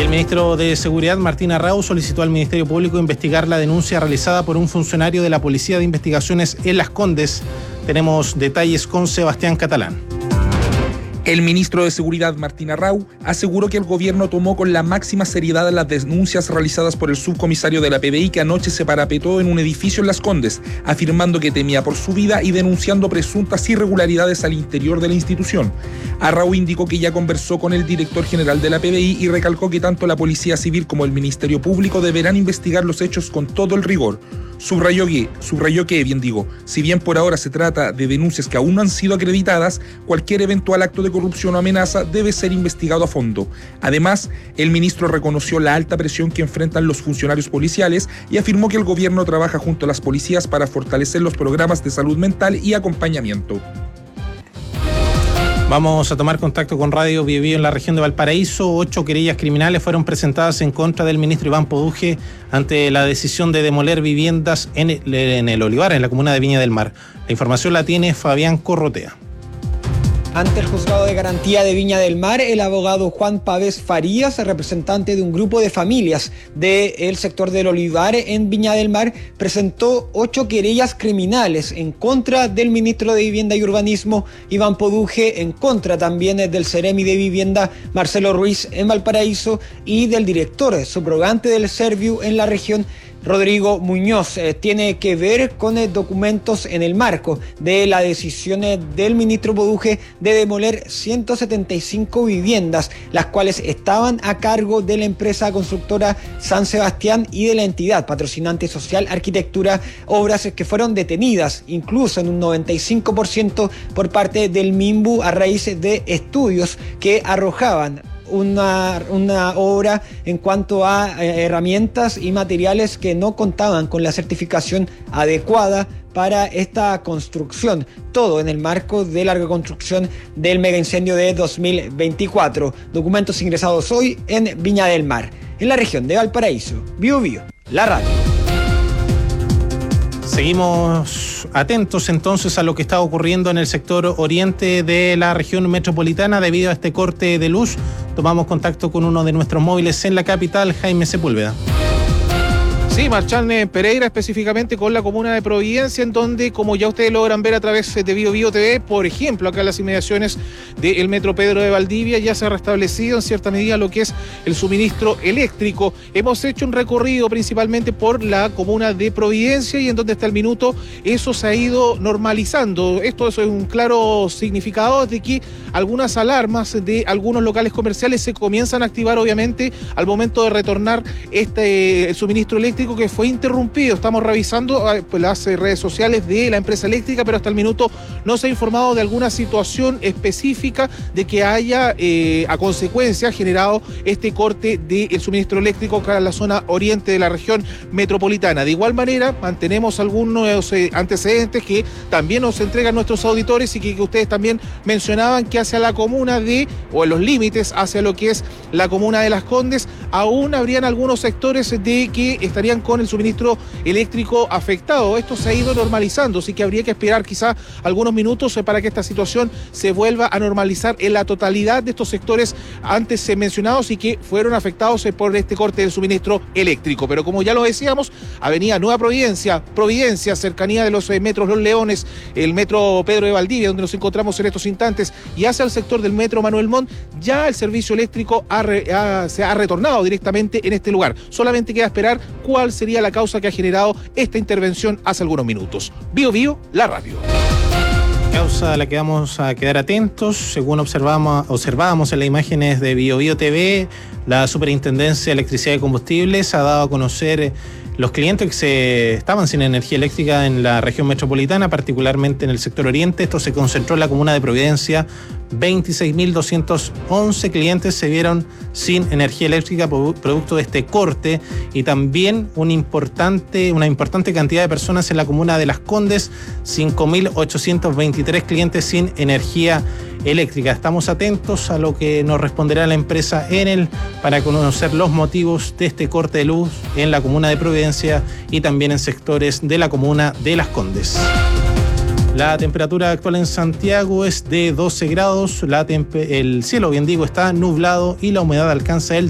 Y el ministro de Seguridad, Martín Arrau, solicitó al Ministerio Público investigar la denuncia realizada por un funcionario de la Policía de Investigaciones en Las Condes. Tenemos detalles con Sebastián Catalán. El ministro de Seguridad, Martín Arrau, aseguró que el gobierno tomó con la máxima seriedad las denuncias realizadas por el subcomisario de la PDI que anoche se parapetó en un edificio en Las Condes, afirmando que temía por su vida y denunciando presuntas irregularidades al interior de la institución. Arrau indicó que ya conversó con el director general de la PDI y recalcó que tanto la Policía Civil como el Ministerio Público deberán investigar los hechos con todo el rigor. Subrayó que, si bien por ahora se trata de denuncias que aún no han sido acreditadas, cualquier eventual acto de corrupción o amenaza debe ser investigado a fondo. Además, el ministro reconoció la alta presión que enfrentan los funcionarios policiales y afirmó que el gobierno trabaja junto a las policías para fortalecer los programas de salud mental y acompañamiento. Vamos a tomar contacto con Radio Bio Bio en la región de Valparaíso. 8 querellas criminales fueron presentadas en contra del ministro Iván Poduje ante la decisión de demoler viviendas en el Olivar, en la comuna de Viña del Mar. La información la tiene Fabián Corrotea. Ante el Juzgado de Garantía de Viña del Mar, el abogado Juan Pavés Farías, representante de un grupo de familias del sector del Olivar en Viña del Mar, presentó 8 querellas criminales en contra del ministro de Vivienda y Urbanismo, Iván Poduje, en contra también del Ceremi de Vivienda, Marcelo Ruiz, en Valparaíso, y del director subrogante del Serviu en la región, Rodrigo Muñoz. Tiene que ver con documentos en el marco de la decisión del ministro Poduje de demoler 175 viviendas, las cuales estaban a cargo de la empresa constructora San Sebastián y de la entidad patrocinante social Arquitectura, obras que fueron detenidas incluso en un 95% por parte del MIMBU a raíz de estudios que arrojaban una obra en cuanto a herramientas y materiales que no contaban con la certificación adecuada para esta construcción, todo en el marco de la reconstrucción del megaincendio de 2024. Documentos ingresados hoy en Viña del Mar, en la región de Valparaíso. Bio Bio, la radio. Seguimos atentos entonces a lo que está ocurriendo en el sector oriente de la región metropolitana debido a este corte de luz. Tomamos contacto con uno de nuestros móviles en la capital, Jaime Sepúlveda. Sí, Marchán Pereira, específicamente con la comuna de Providencia, en donde, como ya ustedes logran ver a través de Bio Bio TV, por ejemplo, acá en las inmediaciones del Metro Pedro de Valdivia, ya se ha restablecido en cierta medida lo que es el suministro eléctrico. Hemos hecho un recorrido principalmente por la comuna de Providencia y en donde está el minuto eso se ha ido normalizando. Esto es un claro significado de que algunas alarmas de algunos locales comerciales se comienzan a activar, obviamente, al momento de retornar el suministro eléctrico que fue interrumpido. Estamos revisando las redes sociales de la empresa eléctrica, pero hasta el minuto no se ha informado de alguna situación específica de que haya a consecuencia generado este corte del suministro eléctrico acá en la zona oriente de la región metropolitana. De igual manera, mantenemos algunos antecedentes que también nos entregan nuestros auditores y que ustedes también mencionaban, que hacia la comuna o en los límites hacia lo que es la comuna de Las Condes, aún habrían algunos sectores de que estarían con el suministro eléctrico afectado. Esto se ha ido normalizando, así que habría que esperar quizá algunos minutos para que esta situación se vuelva a normalizar en la totalidad de estos sectores antes mencionados y que fueron afectados por este corte del suministro eléctrico. Pero como ya lo decíamos, Avenida Nueva Providencia, cercanía de los metros Los Leones, el metro Pedro de Valdivia, donde nos encontramos en estos instantes, y hacia el sector del metro Manuel Montt, ya el servicio eléctrico se ha retornado directamente en este lugar. Solamente queda esperar cuál sería la causa que ha generado esta intervención hace algunos minutos. Bio Bio, la radio. Causa a la que vamos a quedar atentos. Según observábamos en las imágenes de Bio Bio TV, la Superintendencia de Electricidad y Combustibles ha dado a conocer los clientes que estaban sin energía eléctrica en la región metropolitana, particularmente en el sector oriente. Esto se concentró en la comuna de Providencia. 26.211 clientes se vieron sin energía eléctrica producto de este corte, y también una importante cantidad de personas en la comuna de Las Condes, 5.823 clientes sin energía eléctrica. Estamos atentos a lo que nos responderá la empresa Enel para conocer los motivos de este corte de luz en la comuna de Providencia y también en sectores de la comuna de Las Condes. La temperatura actual en Santiago es de 12 grados, el cielo, está nublado y la humedad alcanza el